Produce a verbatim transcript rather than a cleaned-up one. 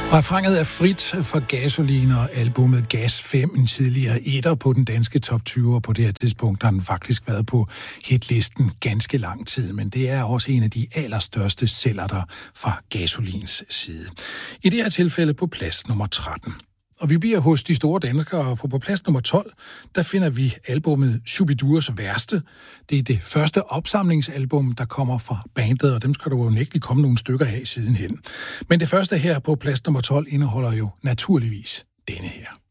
Refrænet er frit for Gasolin og albumet Gas fem, en tidligere etter på den danske top tyve, og på det her tidspunkt har den faktisk været på hitlisten ganske lang tid, men det er også en af de allerstørste sælgere fra Gasolins side. I det her tilfælde på plads nummer tretten. Og vi bliver hos de store danskere, for på plads nummer tolv, der finder vi albumet Shubidurs Værste. Det er det første opsamlingsalbum, der kommer fra bandet, og dem skal der jo nægteligt komme nogle stykker af sidenhen. Men det første her på plads nummer tolv indeholder jo naturligvis denne her.